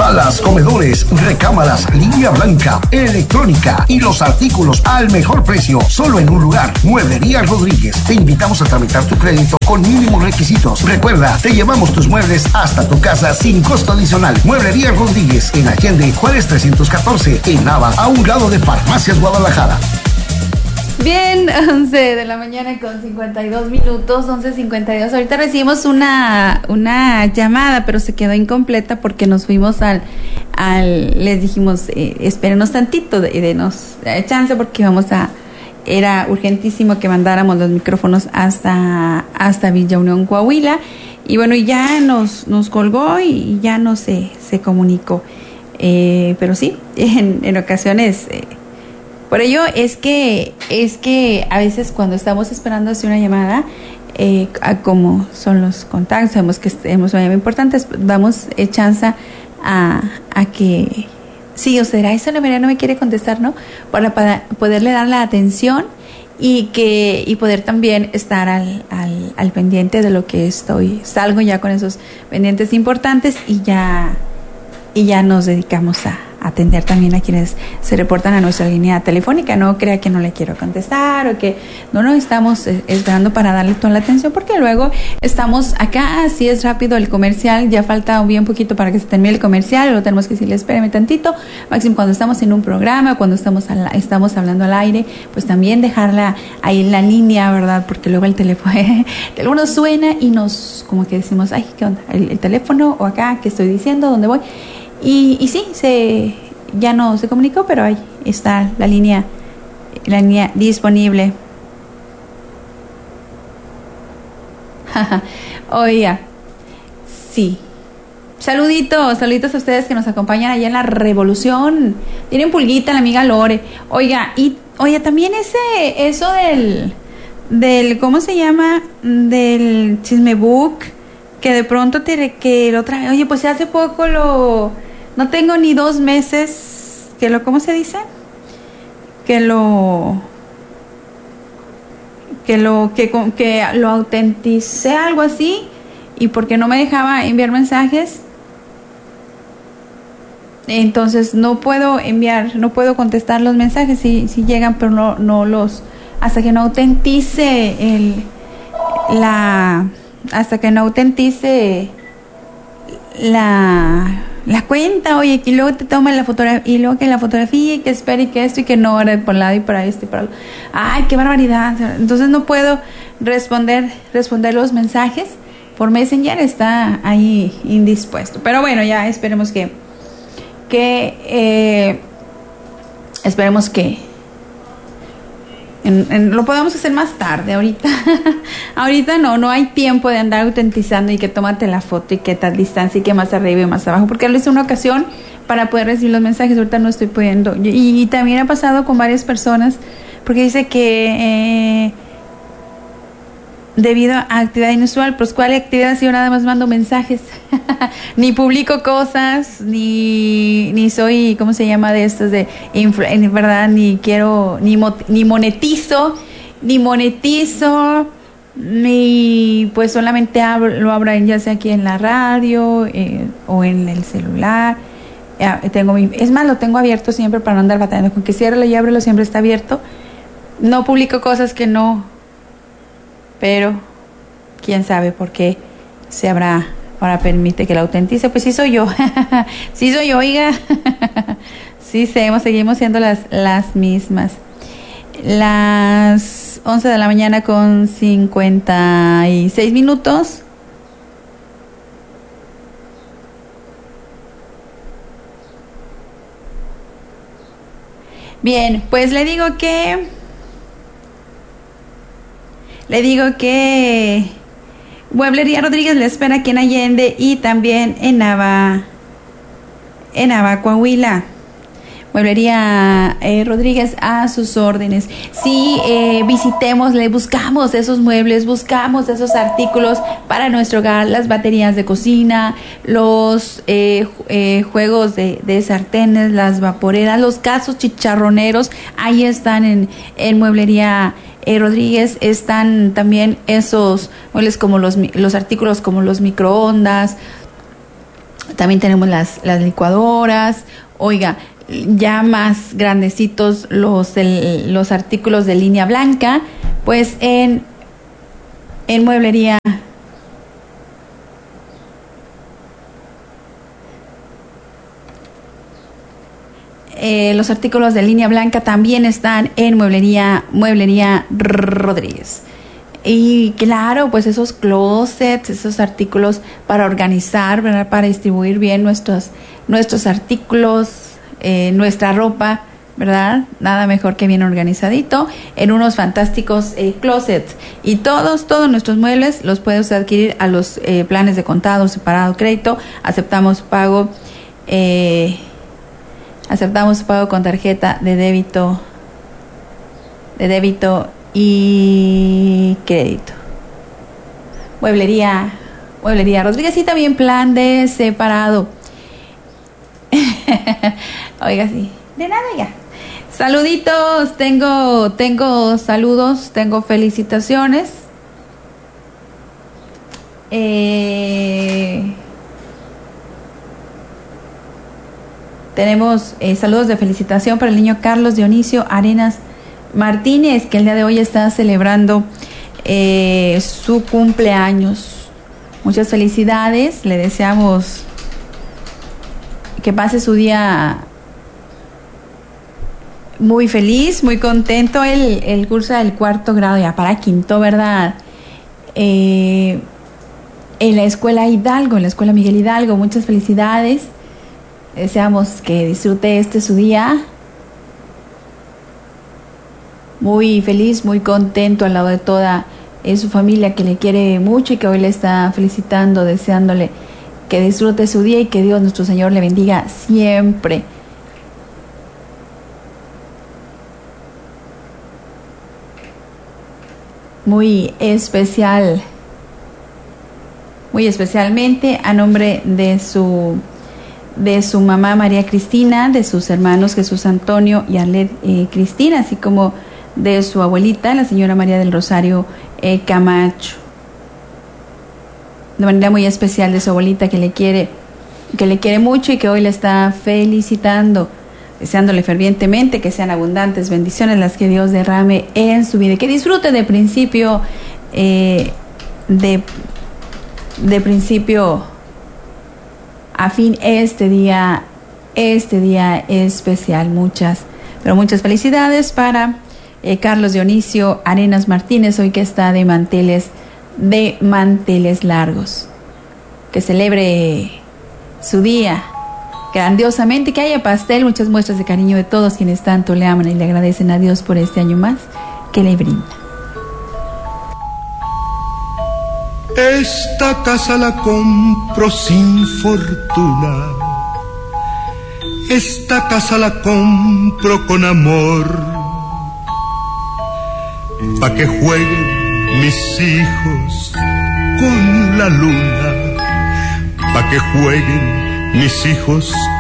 salas, comedores, recámaras, línea blanca, electrónica y los artículos al mejor precio, solo en un lugar. Mueblería Rodríguez. Te invitamos a tramitar tu crédito con mínimos requisitos. Recuerda, te llevamos tus muebles hasta tu casa sin costo adicional. Mueblería Rodríguez en Allende, Juárez 314, en Nava, a un lado de Farmacias Guadalajara. Bien, 11 de la mañana con 52 minutos, 11:52. Ahorita recibimos una llamada, pero se quedó incompleta porque nos fuimos les dijimos, espérenos tantito, denos chance porque era urgentísimo que mandáramos los micrófonos hasta Villa Unión, Coahuila. Y bueno, ya nos colgó y ya no se comunicó. Pero sí, en ocasiones... Por ello es que a veces cuando estamos esperando hacer una llamada, como son los contactos, sabemos que tenemos una llamada importante, damos chance a que, sí, o será esa no me quiere contestar, ¿no? Para poderle dar la atención y poder también estar al pendiente de lo que salgo ya con esos pendientes importantes y ya nos dedicamos a atender también a quienes se reportan a nuestra línea telefónica. No crea que no le quiero contestar o que no estamos esperando para darle toda la atención, porque luego estamos acá, así es rápido el comercial, ya falta bien poquito para que se termine el comercial, luego tenemos que decirle espéreme tantito, máximo cuando estamos en un programa, cuando estamos hablando al aire, pues también dejarla ahí en la línea, ¿verdad? Porque luego el teléfono suena y nos como que decimos, ay, ¿qué onda? El teléfono o acá, ¿qué estoy diciendo? ¿Dónde voy? Y sí, ya no se comunicó, pero ahí está la línea disponible. Oiga, sí. Saluditos a ustedes que nos acompañan allá en la Revolución. Tienen pulguita la amiga Lore. Oiga, también eso del ¿cómo se llama? Del chismebook, que de pronto que otra vez, oye, pues hace poco no tengo ni 2 meses ¿cómo se dice? Que lo autenticé, algo así, y porque no me dejaba enviar mensajes, entonces no puedo contestar los mensajes, si llegan, pero no los, hasta que no autentice la cuenta, oye, y luego te toman la fotografía, y luego que la fotografía, y que espera, y que esto, y que no, ahora por un lado y para y para otro. Ay, qué barbaridad. Entonces no puedo responder los mensajes por Messenger, está ahí indispuesto. Pero bueno, ya esperemos que lo podemos hacer más tarde. Ahorita no hay tiempo de andar autentizando y que tómate la foto y que tal distancia y que más arriba y más abajo, porque lo hice una ocasión para poder recibir los mensajes. Ahorita no estoy pudiendo, y también ha pasado con varias personas, porque dice que debido a actividad inusual. Pues ¿cuál actividad si yo nada más mando mensajes? Ni publico cosas, ni soy, ¿cómo se llama? De estos de verdad, ni quiero, ni monetizo, ni pues solamente lo abro ya sea aquí en la radio o en el celular. Es más, lo tengo abierto siempre para no andar batallando con que ciérralo y ábrelo, siempre está abierto. No publico cosas que no, pero quién sabe por qué ahora permite que la autentice. Pues sí soy yo, oiga. Sí, seguimos siendo las mismas. Las 11 de la mañana con 56 minutos. Bien, pues le digo que Mueblería Rodríguez le espera aquí en Allende y también en Nava, Coahuila. Mueblería Rodríguez a sus órdenes. Sí, buscamos esos muebles, buscamos esos artículos para nuestro hogar, las baterías de cocina, los juegos de sartenes, las vaporeras, los casos chicharroneros, ahí están en Mueblería Rodríguez. Están también esos muebles como los artículos como los microondas. También tenemos las licuadoras. Oiga, ya más grandecitos los artículos de línea blanca, pues en mueblería los artículos de línea blanca también están en mueblería Rodríguez. Y claro, pues esos closets, esos artículos para organizar, ¿verdad? Para distribuir bien nuestros artículos, nuestra ropa, ¿verdad? Nada mejor que bien organizadito en unos fantásticos closets. Y todos nuestros muebles los puedes adquirir a los planes de contado, separado, crédito. Aceptamos pago con tarjeta de débito y crédito. Mueblería Rodríguez, y también plan de separado. Oiga, sí, de nada ya. Saluditos, tengo saludos, tengo felicitaciones. Tenemos saludos de felicitación para el niño Carlos Dionisio Arenas Martínez, que el día de hoy está celebrando su cumpleaños. Muchas felicidades, le deseamos que pase su día muy feliz, muy contento. Él cursa el 4º grado, ya para 5º, ¿verdad? En la escuela Hidalgo, en la escuela Miguel Hidalgo. Muchas felicidades. Deseamos que disfrute su día muy feliz, muy contento al lado de toda su familia que le quiere mucho y que hoy le está felicitando, deseándole que disfrute su día y que Dios nuestro Señor le bendiga siempre. Muy especialmente a nombre de su mamá María Cristina, de sus hermanos Jesús Antonio y Arlet Cristina, así como de su abuelita, la señora María del Rosario Camacho. De manera muy especial de su abuelita que le quiere mucho y que hoy le está felicitando, deseándole fervientemente que sean abundantes bendiciones las que Dios derrame en su vida y que disfrute de principio a fin este día especial. Muchas felicidades para Carlos Dionisio Arenas Martínez, hoy que está de manteles largos. Que celebre su día grandiosamente, que haya pastel, muchas muestras de cariño de todos quienes tanto le aman y le agradecen a Dios por este año más que le brinda. Esta casa la compro sin fortuna, esta casa la compro con amor, pa' que jueguen mis hijos con la luna, pa' que jueguen mis hijos